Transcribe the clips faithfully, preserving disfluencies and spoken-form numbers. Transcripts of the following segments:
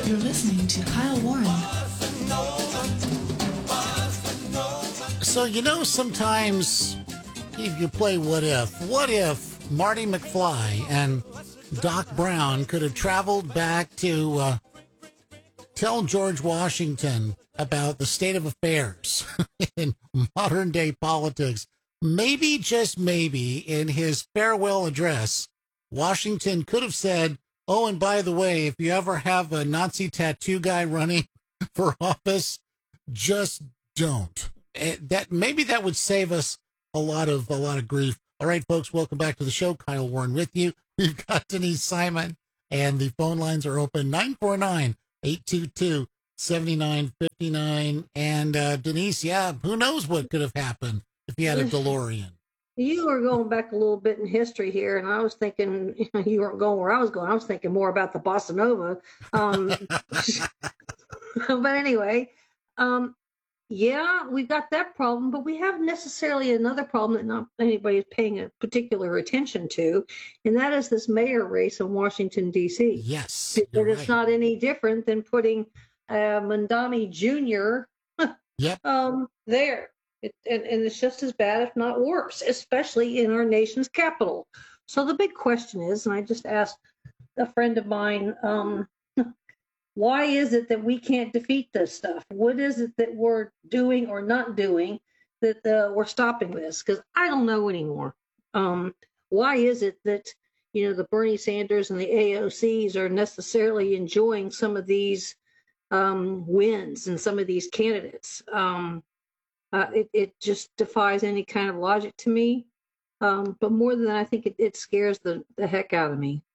You're listening to Kyle Warren. So, you know, sometimes if you play what if, what if Marty McFly and Doc Brown could have traveled back to uh, tell George Washington about the state of affairs in modern day politics? Maybe, just maybe, in his farewell address, Washington could have said, oh, and by the way, if you ever have a Nazi tattoo guy running for office, just don't. That maybe that would save us a lot of a lot of grief. All right, folks, welcome back to the show. Kyle Warren with you. We've got Denise Simon, and the phone lines are open nine four nine, eight two two, seven nine five nine. And uh, Denise, yeah, who knows what could have happened if you had a DeLorean. You were going back a little bit in history here, and I was thinking, you know, you weren't going where I was going. I was thinking more about the Bossa Nova. Um, but anyway, um, yeah, we've got that problem, but we have necessarily another problem that not anybody is paying a particular attention to, and that is this mayor race in Washington, D C. Yes. But it's right. not any different than putting uh, Mamdani Junior Yep. um, there. It, and, and it's just as bad, if not worse, especially in our nation's capital. So the big question is, and I just asked a friend of mine, um, why is it that we can't defeat this stuff? What is it that we're doing or not doing that uh, we're stopping this? Because I don't know anymore. Um, why is it that, you know, the Bernie Sanders and the A O Cs are necessarily enjoying some of these um, wins and some of these candidates? Um, Uh, it, it just defies any kind of logic to me. Um, but more than that, I think it, it scares the, the heck out of me.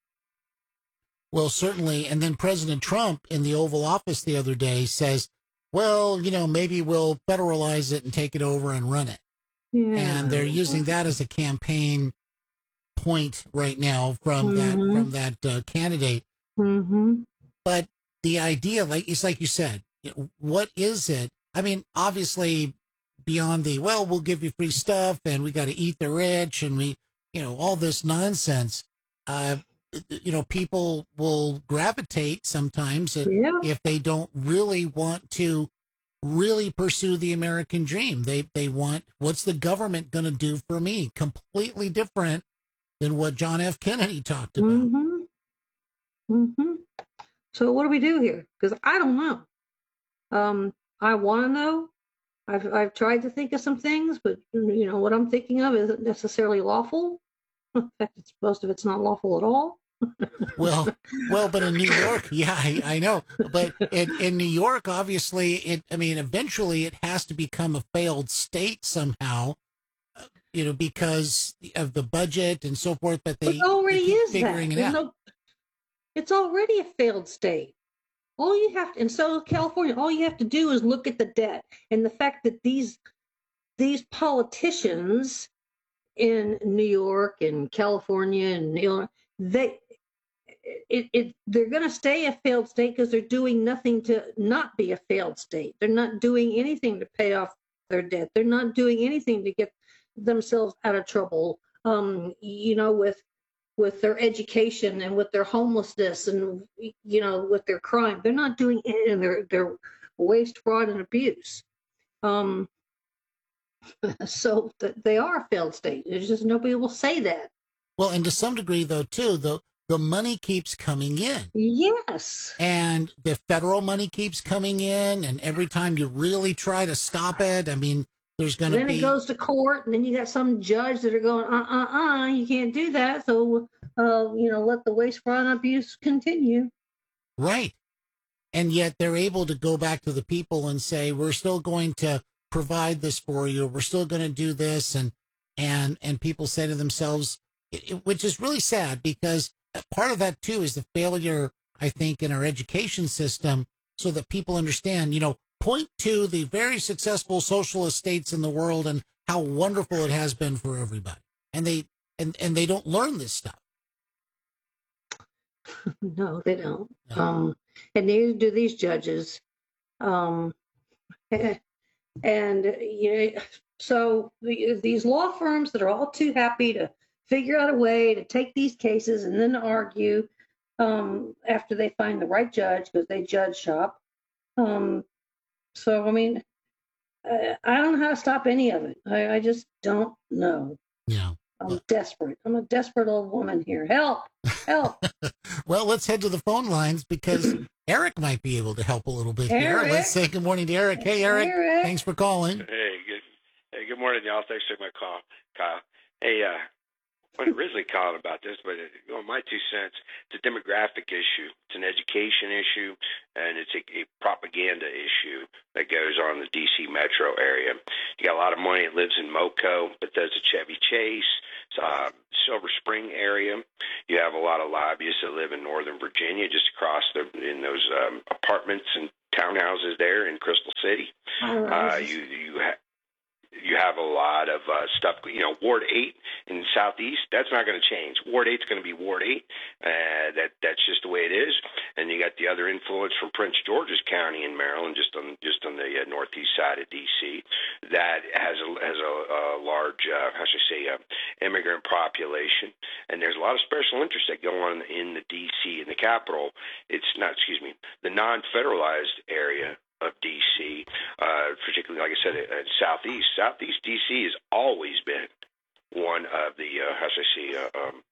Well, certainly. And then President Trump in the Oval Office the other day says, well, you know, maybe we'll federalize it and take it over and run it. Yeah. And they're using that as a campaign point right now from mm-hmm. that from that uh, candidate. Mm-hmm. But the idea, like it's like you said, what is it? I mean, obviously, beyond the, well, we'll give you free stuff and we got to eat the rich and we, you know, all this nonsense, uh, you know, people will gravitate sometimes if, Yeah. if they don't really want to really pursue the American dream. They, they want, what's the government going to do for me? Completely different than what John F. Kennedy talked about. Mm-hmm. Mm-hmm. So what do we do here? Because I don't know. Um, I want to know. I've I've tried to think of some things, but you know what I'm thinking of isn't necessarily lawful. In fact, it's, most of it's not lawful at all. well, well, but in New York, yeah, I, I know. But in, in New York, obviously, it. I mean, eventually, it has to become a failed state somehow. Uh, you know, because of the budget and so forth. But they it already they keep is figuring that. it out. No, it's already a failed state. All you have to, and so California, all you have to do is look at the debt and the fact that these these politicians in New York and California and Illinois, they it, it they're going to stay a failed state because they're doing nothing to not be a failed state. They're not doing anything to pay off their debt. They're not doing anything to get themselves out of trouble. Um, you know, with with their education and with their homelessness and, you know, with their crime. They're not doing it in their, their waste, fraud, and abuse. Um, so th- they are a failed state. It's just nobody will say that. Well, and to some degree, though, too, the, the money keeps coming in. Yes. And the federal money keeps coming in. And every time you really try to stop it, I mean, there's going to be. Then it goes to court, and then you got some judge that are going, uh, uh, uh, you can't do that. So, uh, you know, let the waste, fraud, and abuse continue. Right. And yet they're able to go back to the people and say, we're still going to provide this for you. We're still going to do this. And, and, and people say to themselves, it, it, which is really sad because part of that too is the failure, I think, in our education system so that people understand, you know, point to the very successful socialist states in the world and how wonderful it has been for everybody. And they and, and they don't learn this stuff. No, they don't. No. Um, and neither do these judges. Um, and you know, so the, these law firms that are all too happy to figure out a way to take these cases and then argue um, after they find the right judge, because they judge shop. Um, so, I mean, I, I don't know how to stop any of it. I, I just don't know. Yeah. I'm desperate. I'm a desperate old woman here. Help! Help! Well, let's head to the phone lines because Eric might be able to help a little bit Eric? here. Let's say good morning to Eric. Hey, Eric. Eric. Thanks for calling. Hey, good. Hey, good morning, y'all. Thanks for taking my call, Kyle. Hey, uh, I wasn't originally calling about this, but uh, you know, my two cents. It's a demographic issue. It's an education issue, and it's a, a propaganda issue that goes on in the D C metro area. You got a lot of money that lives in MoCo, Bethesda, Chevy Chase, uh, Silver Spring area. You have a lot of lobbyists that live in Northern Virginia, just across the in those um, apartments and townhouses there in Crystal City. All right. Uh, you you have. You have a lot of uh, stuff, you know, Ward eight in the Southeast, that's not going to change. Ward eight's going to be Ward eight. Uh, that That's just the way it is. And you got the other influence from Prince George's County in Maryland, just on just on the uh, northeast side of D C, that has a, has a, a large, uh, how should I say, uh, immigrant population. And there's a lot of special interests that go on in the D C, in the capital. It's not, excuse me, the non-federalized area of D C, uh, particularly, like I said, uh, Southeast. Southeast D C has always been one of the, uh, how should I say, uh, um,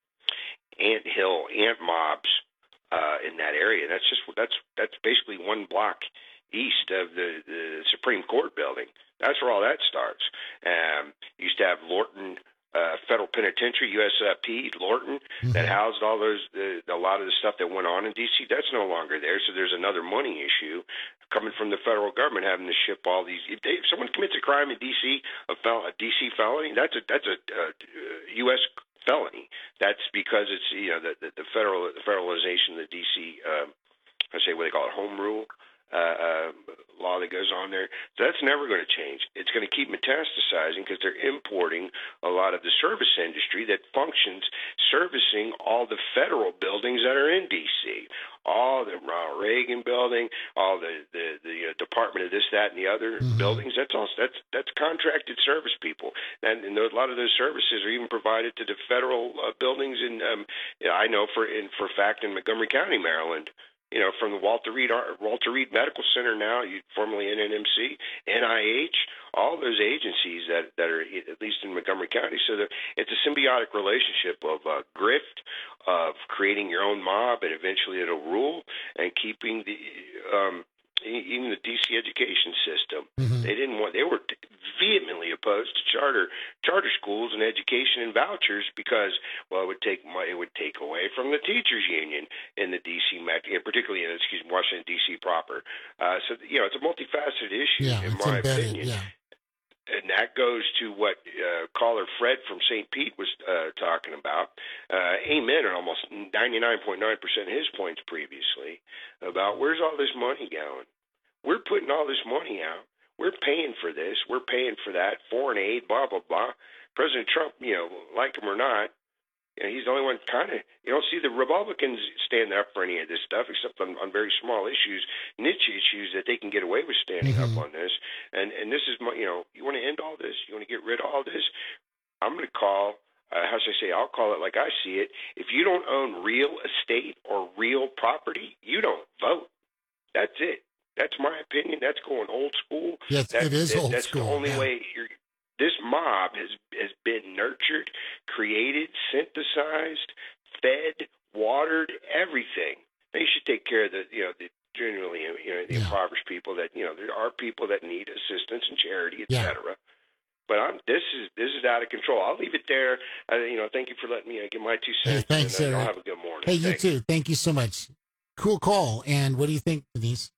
ant hill, ant mobs uh, in that area. That's just that's that's basically one block east of the, the Supreme Court building. That's where all that starts. Um, used to have Lorton uh, Federal Penitentiary, U S P, Lorton, mm-hmm. that housed all those uh, a lot of the stuff that went on in D C. That's no longer there. So there's another money issue coming from the federal government having to ship all these. If, they, if someone commits a crime in D C, a, fel- a D C felony, that's a that's a uh, U S felony. That's because it's you know the the, the federal the federalization of the D C. Um, I say what they call it, home rule. Uh, uh, law that goes on there. So that's never going to change. It's going to keep metastasizing because they're importing a lot of the service industry that functions servicing all the federal buildings that are in D C. All the Ronald Reagan building, all the the, the uh, Department of this, that, and the other mm-hmm. buildings. That's all. That's that's contracted service people, and, and those, a lot of those services are even provided to the federal uh, buildings. In um, you know, I know for in for a fact in Montgomery County, Maryland. You know, from the Walter Reed Walter Reed Medical Center now, formerly N N M C, N I H, all those agencies that, that are at least in Montgomery County. So the, it's a symbiotic relationship of uh, grift, of creating your own mob, and eventually it'll rule, and keeping the um, even the D C education system. Mm-hmm. They didn't want. They were vehemently opposed to charter charter schools and education and vouchers because, well, it would take it would take away from the teachers union in the D C, particularly in excuse me, Washington D C proper. Uh, so you know, it's a multifaceted issue yeah, in my embedded, opinion. Yeah. And that goes to what uh, caller Fred from Saint Pete was uh, talking about. Uh, amen, and almost ninety-nine point nine percent of his points previously about where's all this money going. We're putting all this money out. We're paying for this. We're paying for that. Foreign aid, blah, blah, blah. President Trump, you know, like him or not, you know, he's the only one kind of, you don't see the Republicans standing up for any of this stuff except on, on very small issues, niche issues that they can get away with standing mm-hmm. up on this. And and this is, my, you know, you want to end all this? You want to get rid of all this? I'm going to call, uh, how should I say, I'll call it like I see it. If you don't own real estate or real property, you don't vote. That's it. That's my opinion. That's going old school. Yes, that's, it is that, old that's school. That's the only yeah. way you're. This mob has has been nurtured, created, synthesized, fed, watered, everything. They should take care of the, you know, the generally, you know, the yeah. impoverished people that, you know, there are people that need assistance and charity, et yeah. cetera. But I'm, this is this is out of control. I'll leave it there. Uh, you know, thank you for letting me uh, give my two cents. Hey, thanks, and, uh, Eric. I'll have a good morning. Hey, you Thanks. too. Thank you so much. Cool call. And what do you think, Denise?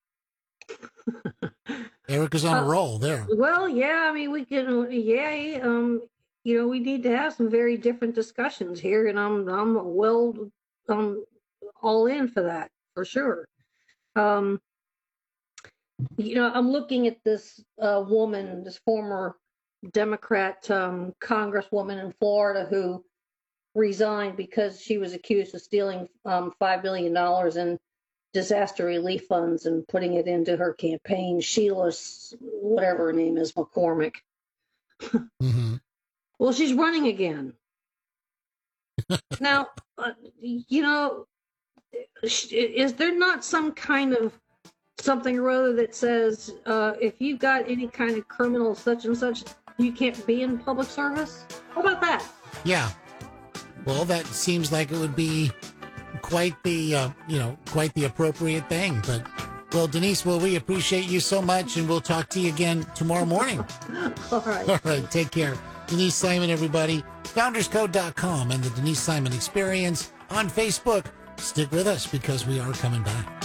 Eric is on uh, a roll there. Well, yeah, I mean, we can, yeah, um, you know, we need to have some very different discussions here, and I'm, I'm well, um, all in for that, for sure. Um, you know, I'm looking at this uh, woman, this former Democrat um, congresswoman in Florida who resigned because she was accused of stealing um, five billion dollars in disaster relief funds and putting it into her campaign. Sheila, whatever her name is, McCormick. Mm-hmm. Well, she's running again. Now, uh, you know, is there not some kind of something or other that says uh, if you've got any kind of criminal such and such, you can't be in public service? How about that? Yeah. Well, that seems like it would be quite the, uh, you know, quite the appropriate thing. But, well, Denise, well, we appreciate you so much, and we'll talk to you again tomorrow morning. All right. All right. Take care. Denise Simon, everybody. founders code dot com and the Denise Simon Experience on Facebook. Stick with us because we are coming back.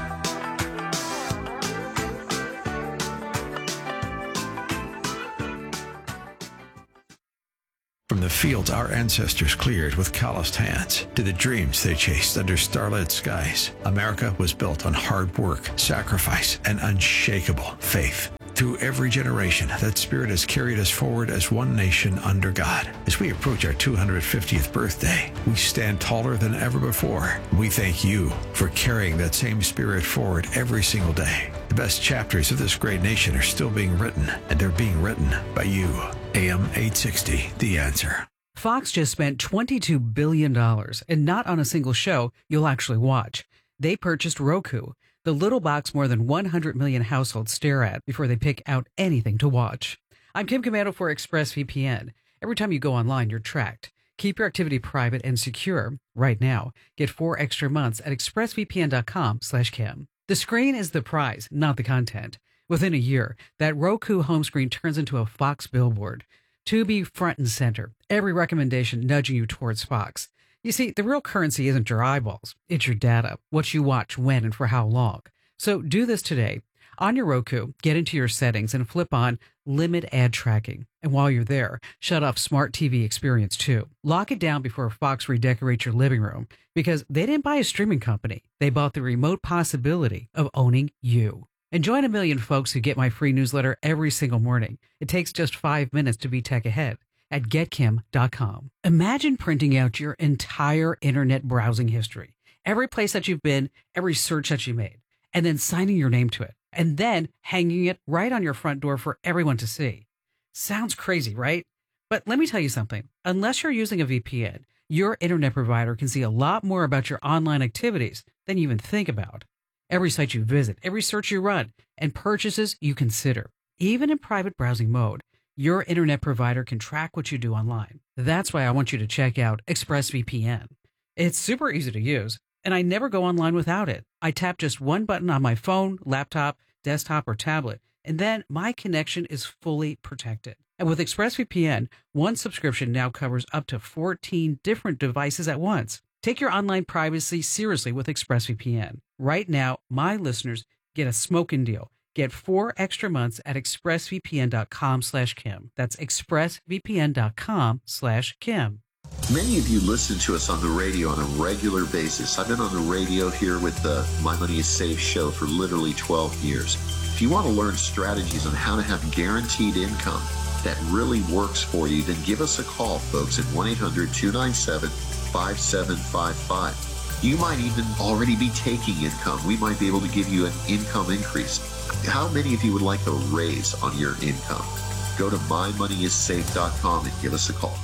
From the fields our ancestors cleared with calloused hands to the dreams they chased under starlit skies, America was built on hard work, sacrifice, and unshakable faith. Through every generation, that spirit has carried us forward as one nation under God. As we approach our two hundred fiftieth birthday, we stand taller than ever before. We thank you for carrying that same spirit forward every single day. The best chapters of this great nation are still being written, and they're being written by you. A M eight sixty, The Answer. Fox just spent twenty-two billion dollars, and not on a single show you'll actually watch. They purchased Roku, the little box more than one hundred million households stare at before they pick out anything to watch. I'm Kim Commando for ExpressVPN. Every time you go online, you're tracked. Keep your activity private and secure. Right now, get four extra months at expressvpn.com slash Kim. The screen is the prize, not the content. Within a year, that Roku home screen turns into a Fox billboard. Tubi front and center, every recommendation nudging you towards Fox. You see, the real currency isn't your eyeballs. It's your data, what you watch, when, and for how long. So do this today. On your Roku, get into your settings and flip on Limit Ad Tracking. And while you're there, shut off Smart T V Experience too. Lock it down before Fox redecorates your living room, because they didn't buy a streaming company. They bought the remote possibility of owning you. And join a million folks who get my free newsletter every single morning. It takes just five minutes to be tech ahead at get kim dot com. Imagine printing out your entire internet browsing history, every place that you've been, every search that you made, and then signing your name to it, and then hanging it right on your front door for everyone to see. Sounds crazy, right? But let me tell you something. Unless you're using a V P N, your internet provider can see a lot more about your online activities than you even think about. Every site you visit, every search you run, and purchases you consider. Even in private browsing mode, your internet provider can track what you do online. That's why I want you to check out ExpressVPN. It's super easy to use, and I never go online without it. I tap just one button on my phone, laptop, desktop, or tablet, and then my connection is fully protected. And with ExpressVPN, one subscription now covers up to fourteen different devices at once. Take your online privacy seriously with ExpressVPN. Right now, my listeners get a smoking deal. Get four extra months at expressvpn.com slash Kim. That's expressvpn.com slash Kim. Many of you listen to us on the radio on a regular basis. I've been on the radio here with the My Money is Safe show for literally twelve years. If you want to learn strategies on how to have guaranteed income that really works for you, then give us a call, folks, at one eight hundred two nine seven five seven five five. You might even already be taking income. We might be able to give you an income increase. How many of you would like a raise on your income? Go to my money is safe dot com and give us a call.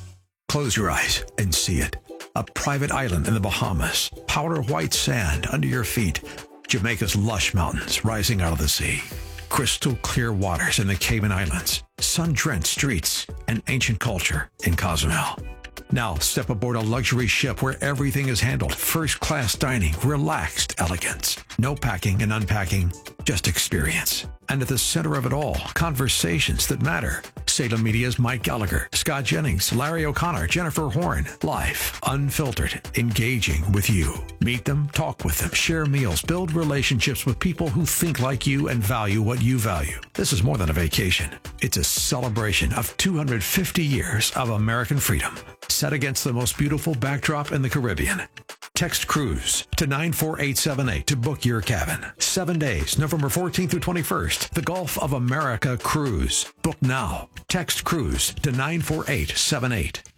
Close your eyes and see it. A private island in the Bahamas, powder white sand under your feet, Jamaica's lush mountains rising out of the sea, crystal clear waters in the Cayman Islands, sun-drenched streets, and ancient culture in Cozumel. Now step aboard a luxury ship where everything is handled. First-class dining, relaxed elegance. No packing and unpacking, just experience. And at the center of it all, conversations that matter. Salem Media's Mike Gallagher, Scott Jennings, Larry O'Connor, Jennifer Horn. Live, unfiltered, engaging with you. Meet them, talk with them, share meals, build relationships with people who think like you and value what you value. This is more than a vacation. It's a celebration of two hundred fifty years of American freedom, set against the most beautiful backdrop in the Caribbean. Text Cruise to nine four eight seven eight to book your cabin. Seven days, November fourteenth through twenty-first. The Gulf of America Cruise. Book now. Text Cruise to nine four eight seven eight.